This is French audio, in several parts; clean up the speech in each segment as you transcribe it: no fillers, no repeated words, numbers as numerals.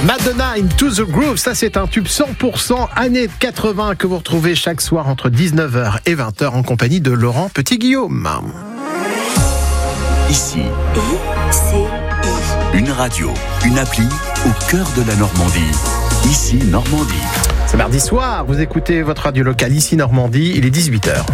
Madonna Into the Groove, ça c'est un tube 100% années 80 que vous retrouvez chaque soir entre 19h et 20h en compagnie de Laurent Petit-Guillaume. Ici, une radio, une appli au cœur de la Normandie. Ici Normandie. C'est mardi soir, vous écoutez votre radio locale Ici Normandie, il est 18h.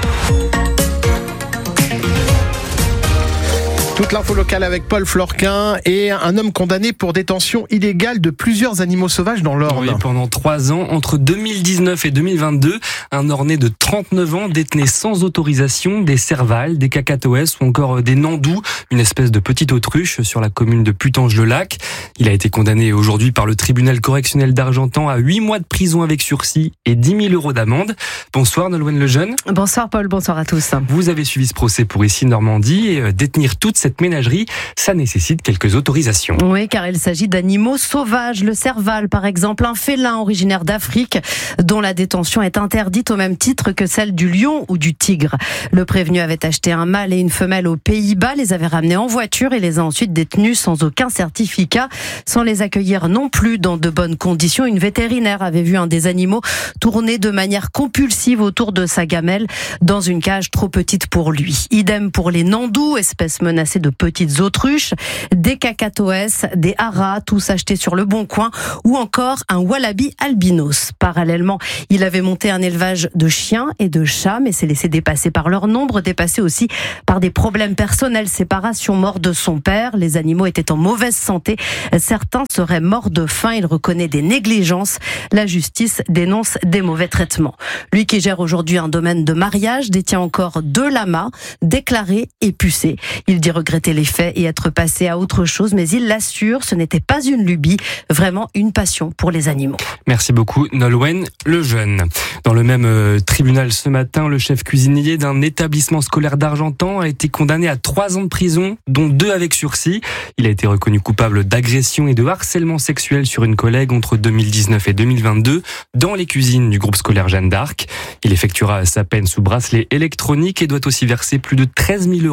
Toute l'info locale avec Paul Florquin et un homme condamné pour détention illégale de plusieurs animaux sauvages dans l'Orne. Oui, pendant 3 ans, entre 2019 et 2022, un Ornais de 39 ans détenait sans autorisation des servals, des cacatoès ou encore des nandous, une espèce de petite autruche sur la commune de Putange-le-Lac. Il a été condamné aujourd'hui par le tribunal correctionnel d'Argentan à 8 mois de prison avec sursis et 10 000 € d'amende. Bonsoir Nolwenn Lejeune. Bonsoir Paul, bonsoir à tous. Vous avez suivi ce procès pour Ici Normandie et détenir toute cette ménagerie, ça nécessite quelques autorisations. Oui, car il s'agit d'animaux sauvages. Le serval, par exemple, un félin originaire d'Afrique, dont la détention est interdite au même titre que celle du lion ou du tigre. Le prévenu avait acheté un mâle et une femelle aux Pays-Bas, les avait ramenés en voiture et les a ensuite détenus sans aucun certificat, sans les accueillir non plus dans de bonnes conditions. Une vétérinaire avait vu un des animaux tourner de manière compulsive autour de sa gamelle dans une cage trop petite pour lui. Idem pour les nandous, espèces menacées de petites autruches, des cacatoès, des haras, tous achetés sur le Bon Coin, ou encore un wallaby albinos. Parallèlement, il avait monté un élevage de chiens et de chats, mais s'est laissé dépasser par leur nombre, dépassé aussi par des problèmes personnels, séparation, mort de son père. Les animaux étaient en mauvaise santé. Certains seraient morts de faim. Il reconnaît des négligences. La justice dénonce des mauvais traitements. Lui qui gère aujourd'hui un domaine de mariage détient encore 2 lamas déclarés et pucés. Il dit regretter les faits et être passé à autre chose, mais il l'assure, ce n'était pas une lubie, vraiment une passion pour les animaux. Merci beaucoup Nolwenn Lejeune. Dans le même tribunal ce matin, le chef cuisinier d'un établissement scolaire d'Argentan a été condamné à 3 ans de prison, dont 2 avec sursis. Il a été reconnu coupable d'agression et de harcèlement sexuel sur une collègue entre 2019 et 2022 dans les cuisines du groupe scolaire Jeanne d'Arc. Il effectuera sa peine sous bracelet électronique et doit aussi verser plus de 13 000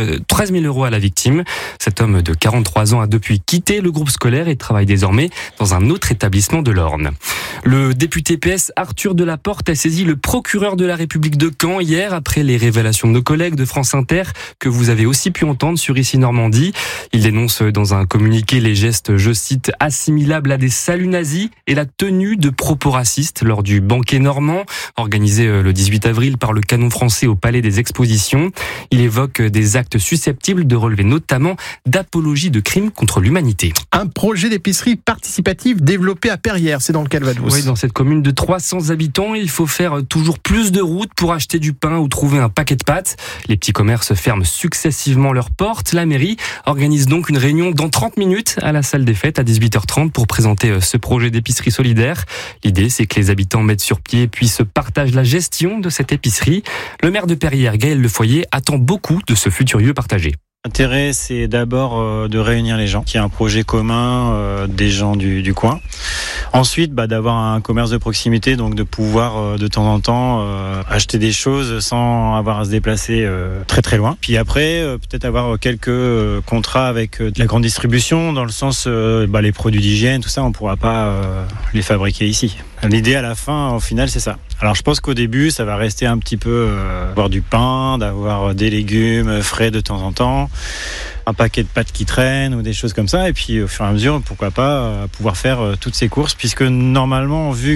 € à la victime. Cet homme de 43 ans a depuis quitté le groupe scolaire et travaille désormais dans un autre établissement de l'Orne. Le député PS Arthur Delaporte a saisi le procureur de la République de Caen hier après les révélations de nos collègues de France Inter que vous avez aussi pu entendre sur Ici Normandie. Il dénonce dans un communiqué les gestes, je cite, assimilables à des saluts nazis et la tenue de propos racistes lors du banquet normand organisé le 18 avril par le Canon français au Palais des Expositions. Il évoque des actes susceptibles de relever notamment d'apologie de crimes contre l'humanité. Un projet d'épicerie participative développé à Perrières, c'est dans le Calvados. Oui, dans cette commune de 300 habitants, il faut faire toujours plus de routes pour acheter du pain ou trouver un paquet de pâtes. Les petits commerces ferment successivement leurs portes. La mairie organise donc une réunion dans 30 minutes à la salle des fêtes à 18h30 pour présenter ce projet d'épicerie solidaire. L'idée, c'est que les habitants mettent sur pied puis se partagent la gestion de cette épicerie. Le maire de Perrières, Gaël Lefoyer, attend beaucoup de ce futur lieu partagé. L'intérêt, c'est d'abord de réunir les gens, qu'il y ait un projet commun des gens du coin. Ensuite, d'avoir un commerce de proximité, donc de pouvoir de temps en temps acheter des choses sans avoir à se déplacer très très loin. Puis après, peut-être avoir quelques contrats avec de la grande distribution, dans le sens les produits d'hygiène, tout ça, on ne pourra pas les fabriquer ici. L'idée à la fin, au final, c'est ça. Alors je pense qu'au début, ça va rester un petit peu avoir du pain, d'avoir des légumes frais de temps en temps, un paquet de pâtes qui traînent ou des choses comme ça. Et puis au fur et à mesure, pourquoi pas pouvoir faire toutes ces courses, puisque normalement, vu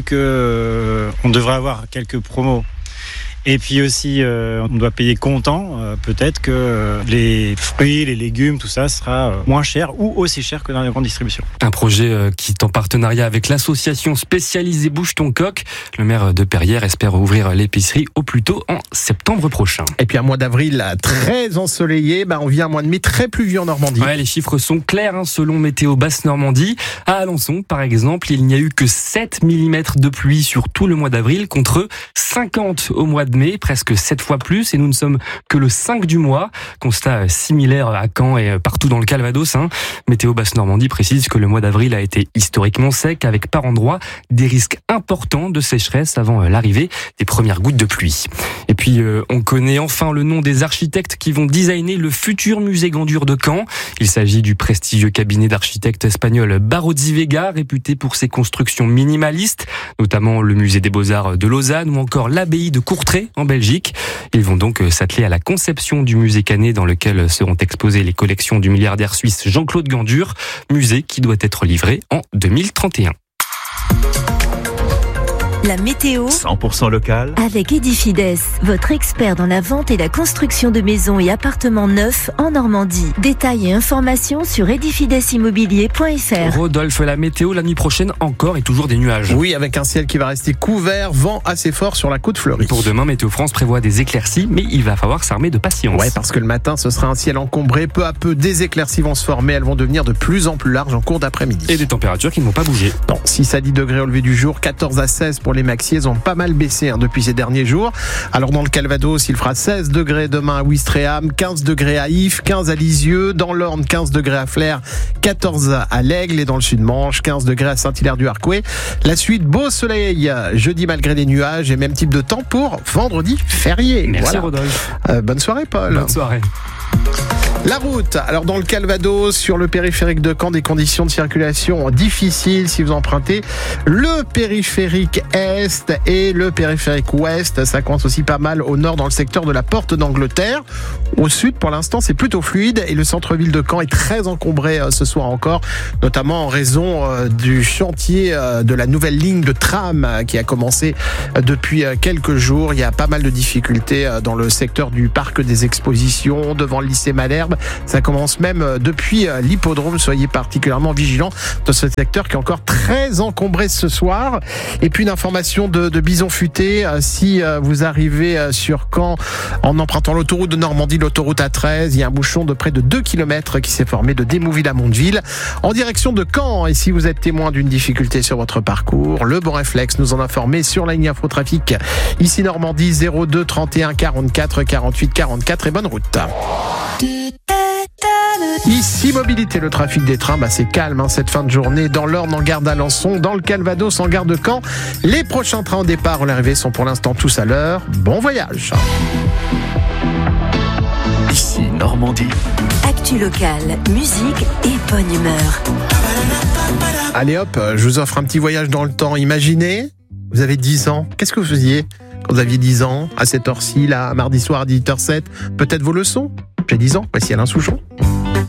que on devrait avoir quelques promos, et puis aussi, on doit payer comptant. Peut-être que les fruits, les légumes, tout ça sera moins cher ou aussi cher que dans les grandes distributions. Un projet qui est en partenariat avec l'association spécialisée Bouge ton coq. Le maire de Perrières espère ouvrir l'épicerie au plus tôt en septembre prochain. Et puis un mois d'avril très ensoleillé, on vit un mois de mai très pluvieux en Normandie. Ouais, les chiffres sont clairs selon Météo Basse Normandie. À Alençon, par exemple, il n'y a eu que 7 mm de pluie sur tout le mois d'avril contre 50 au mois de de mai, presque 7 fois plus, et nous ne sommes que le 5 du mois. Constat similaire à Caen et partout dans le Calvados. Météo Basse-Normandie précise que le mois d'avril a été historiquement sec, avec par endroits des risques importants de sécheresse avant l'arrivée des premières gouttes de pluie. Et puis on connaît enfin le nom des architectes qui vont designer le futur musée Gandur de Caen. Il s'agit du prestigieux cabinet d'architectes espagnol Barozzi Vega, réputé pour ses constructions minimalistes, notamment le musée des Beaux-Arts de Lausanne ou encore l'abbaye de Courtrai en Belgique. Ils vont donc s'atteler à la conception du musée Canet, dans lequel seront exposées les collections du milliardaire suisse Jean-Claude Gandur, musée qui doit être livré en 2031. La météo 100% local avec Edifides, votre expert dans la vente et la construction de maisons et appartements neufs en Normandie. Détails et informations sur edifidesimmobilier.fr. Rodolphe, la météo la nuit prochaine encore et toujours des nuages. Oui, avec un ciel qui va rester couvert, vent assez fort sur la côte fleurie. Pour demain, Météo France prévoit des éclaircies, mais il va falloir s'armer de patience. Ouais, parce que le matin, ce sera un ciel encombré. Peu à peu, des éclaircies vont se former. Elles vont devenir de plus en plus larges en cours d'après-midi. Et des températures qui ne vont pas bouger. Non, 6 à 10 degrés au lever du jour, 14 à 16 pour les maxi. Elles ont pas mal baissé depuis ces derniers jours. Alors dans le Calvados, il fera 16 degrés demain à Ouistreham, 15 degrés à Ifs, 15 à Lisieux, dans l'Orne 15 degrés à Flers, 14 à l'Aigle, et dans le Sud-Manche 15 degrés à Saint-Hilaire-du-Harcouët. La suite, beau soleil jeudi malgré les nuages, et même type de temps pour vendredi férié. Merci voilà. Rodolphe. Bonne soirée Paul. Bonne soirée. La route, alors dans le Calvados, sur le périphérique de Caen, des conditions de circulation difficiles si vous empruntez le périphérique Est et le périphérique Ouest. Ça coince aussi pas mal au nord dans le secteur de la Porte d'Angleterre. Au sud, pour l'instant, c'est plutôt fluide et le centre-ville de Caen est très encombré ce soir encore, notamment en raison du chantier de la nouvelle ligne de tram qui a commencé depuis quelques jours. Il y a pas mal de difficultés dans le secteur du parc des expositions, devant le lycée Malherbe. Ça commence même depuis l'hippodrome. Soyez particulièrement vigilants dans ce secteur qui est encore très encombré ce soir. Et puis une information de Bison Futé. Si vous arrivez sur Caen en empruntant l'autoroute de Normandie, l'autoroute A13, il y a un bouchon de près de 2 km qui s'est formé de Démouville à Mondeville en direction de Caen. Et si vous êtes témoin d'une difficulté sur votre parcours, le bon réflexe, nous en informer sur la ligne Infotrafic ici Normandie 02 31 44 48 44 et bonne route. Ici Mobilité, le trafic des trains, c'est calme cette fin de journée. Dans l'Orne en gare d'Alençon, dans le Calvados en gare de Caen. Les prochains trains au départ ou l'arrivée sont pour l'instant tous à l'heure. Bon voyage. Ici Normandie. Actu locale, musique et bonne humeur. Allez hop, je vous offre un petit voyage dans le temps. Imaginez, vous avez 10 ans. Qu'est-ce que vous faisiez quand vous aviez 10 ans, à cette heure-ci, là, mardi soir à 18h07? Peut-être vos leçons? J'ai 10 ans, voici Alain Souchon.